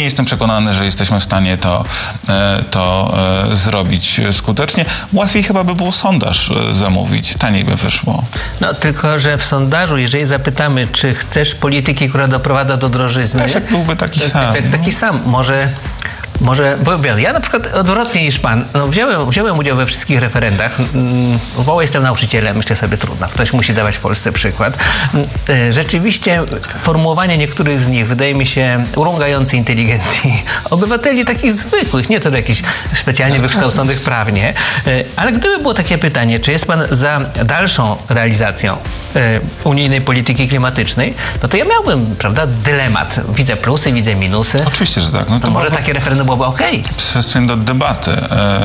nie jestem przekonany, że jesteśmy w stanie to zrobić skutecznie. Łatwiej chyba by było sondaż zamówić, taniej by wyszło. No tylko, że w sondażu, jeżeli zapytamy, czy chcesz polityki, która doprowadza do drożyzny, Efekt byłby taki sam. Efekt taki sam. Może, bo ja na przykład odwrotnie niż pan, wziąłem udział we wszystkich referendach, bo jestem nauczycielem, myślę sobie trudno, ktoś musi dawać w Polsce przykład. Rzeczywiście formułowanie niektórych z nich wydaje mi się urągające inteligencji obywateli takich zwykłych, nie to jakichś specjalnie wykształconych prawnie, ale gdyby było takie pytanie, czy jest pan za dalszą realizacją unijnej polityki klimatycznej, no to ja miałbym, prawda, dylemat. Widzę plusy, widzę minusy. Oczywiście, że tak. No to może takie referendum byłoby okej. Przestrzeń do debaty.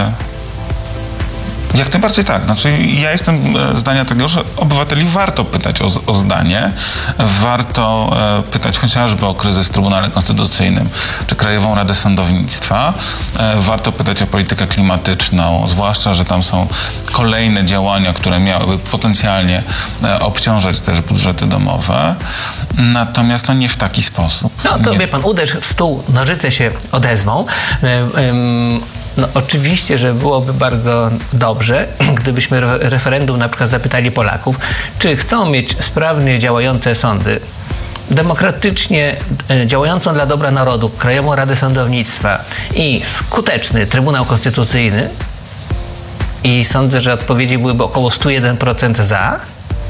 Jak najbardziej tak. Znaczy, ja jestem zdania tego, że obywateli warto pytać o zdanie, warto pytać chociażby o kryzys w Trybunale Konstytucyjnym czy Krajową Radę Sądownictwa, warto pytać o politykę klimatyczną, zwłaszcza, że tam są kolejne działania, które miałyby potencjalnie obciążać też budżety domowe. Natomiast nie w taki sposób. No to wie pan, uderz w stół, nożyce się odezwą. No oczywiście, że byłoby bardzo dobrze, gdybyśmy referendum na przykład zapytali Polaków, czy chcą mieć sprawnie działające sądy, demokratycznie działającą dla dobra narodu Krajową Radę Sądownictwa i skuteczny Trybunał Konstytucyjny, i sądzę, że odpowiedzi byłyby około 101% za,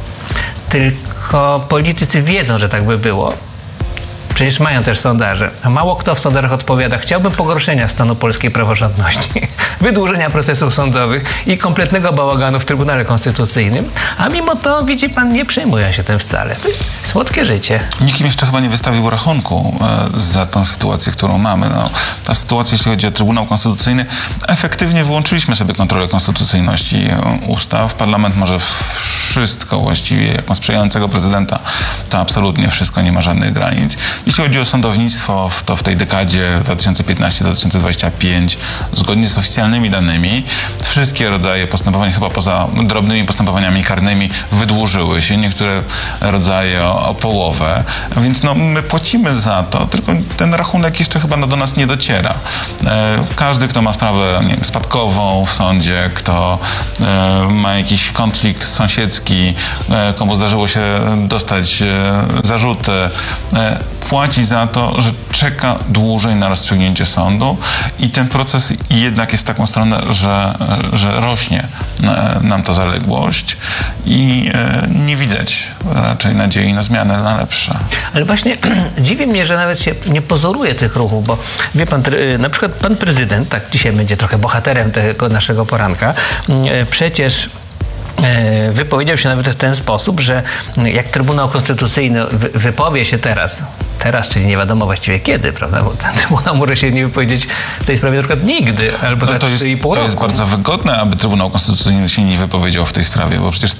tylko politycy wiedzą, że tak by było. Przecież mają też sondaże. A mało kto w sondażach odpowiada: chciałbym pogorszenia stanu polskiej praworządności, wydłużenia procesów sądowych i kompletnego bałaganu w Trybunale Konstytucyjnym. A mimo to, widzi pan, nie przejmują się tym wcale. To jest słodkie życie. Nikt jeszcze chyba nie wystawił rachunku za tą sytuację, którą mamy. No, ta sytuacja, jeśli chodzi o Trybunał Konstytucyjny, efektywnie wyłączyliśmy sobie kontrolę konstytucyjności ustaw. Parlament może wszystko właściwie, jak ma sprzyjającego prezydenta, to absolutnie wszystko, nie ma żadnych granic. Jeśli chodzi o sądownictwo, to w tej dekadzie 2015-2025, zgodnie z oficjalnymi danymi, wszystkie rodzaje postępowań, chyba poza drobnymi postępowaniami karnymi, wydłużyły się, niektóre rodzaje o połowę, więc my płacimy za to, tylko ten rachunek jeszcze chyba do nas nie dociera. Każdy, kto ma sprawę, nie wiem, spadkową w sądzie, kto ma jakiś konflikt sąsiedzki, komu zdarzyło się dostać zarzuty, płaci za to, że czeka dłużej na rozstrzygnięcie sądu i ten proces jednak jest w taką stronę, że rośnie nam ta zaległość i nie widać raczej nadziei na zmianę na lepsze. Ale właśnie dziwi mnie, że nawet się nie pozoruje tych ruchów, bo wie pan, na przykład pan prezydent, tak dzisiaj będzie trochę bohaterem tego naszego poranka, przecież wypowiedział się nawet w ten sposób, że jak Trybunał Konstytucyjny wypowie się teraz, czyli nie wiadomo właściwie kiedy, prawda, bo ten Trybunał może się nie wypowiedzieć w tej sprawie na przykład nigdy, albo za 3,5 roku. To jest bardzo wygodne, aby Trybunał Konstytucyjny się nie wypowiedział w tej sprawie, bo przecież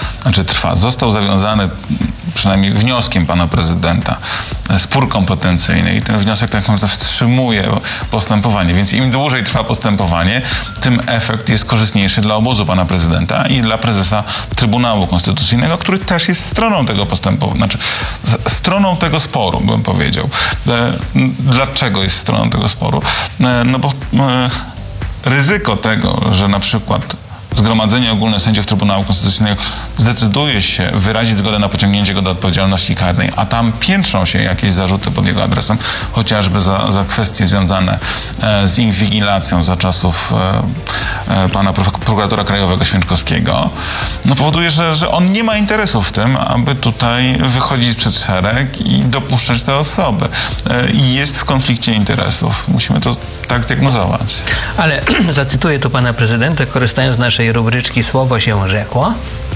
został zawiązany przynajmniej wnioskiem pana prezydenta spór kompetencyjny i ten wniosek tak naprawdę wstrzymuje postępowanie, więc im dłużej trwa postępowanie, tym efekt jest korzystniejszy dla obozu pana prezydenta i dla prezesa Trybunału Konstytucyjnego, który też jest stroną tego postępowania, stroną tego sporu, bym powiedział. Dlaczego jest stroną tego sporu? No bo ryzyko tego, że na przykład Zgromadzenie Ogólne Sędziów Trybunału Konstytucyjnego zdecyduje się wyrazić zgodę na pociągnięcie go do odpowiedzialności karnej, a tam piętrzą się jakieś zarzuty pod jego adresem, chociażby za kwestie związane z inwigilacją za czasów pana prokuratora krajowego Święczkowskiego, powoduje, że on nie ma interesu w tym, aby tutaj wychodzić przed szereg i dopuszczać te osoby. I jest w konflikcie interesów. Musimy to tak zdiagnozować. Ale zacytuję tu pana prezydenta, korzystając z naszej rubryczki Słowo się rzekło.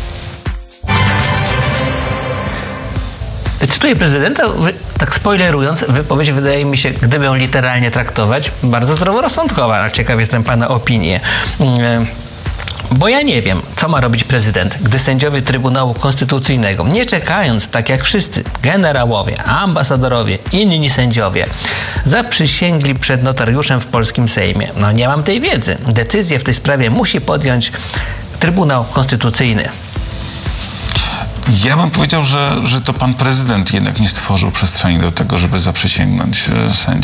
Cytuję prezydenta, tak spoilerując, wypowiedź wydaje mi się, gdyby ją literalnie traktować, bardzo zdroworozsądkowa, ale ciekaw jestem pana opinii. Bo ja nie wiem, co ma robić prezydent, gdy sędziowie Trybunału Konstytucyjnego, nie czekając, tak jak wszyscy, generałowie, ambasadorowie, inni sędziowie, zaprzysięgli przed notariuszem w polskim Sejmie. Nie mam tej wiedzy. Decyzję w tej sprawie musi podjąć Trybunał Konstytucyjny. Ja bym powiedział, że to pan prezydent jednak nie stworzył przestrzeni do tego, żeby zaprzysięgnąć sędziów.